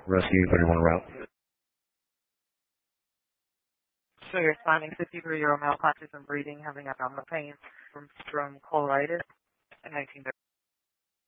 Rescue 31 route. So you're responding 53-year-old male conscious and breathing, having abdominal pain from colitis in 1930.